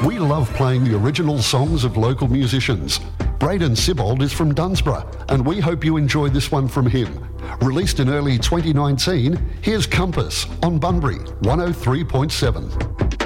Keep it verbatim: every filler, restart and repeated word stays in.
We love playing the original songs of local musicians. Braden Sibold is from Dunsborough, and we hope you enjoy this one from him. Released in early twenty nineteen, here's Compass on Bunbury one oh three point seven.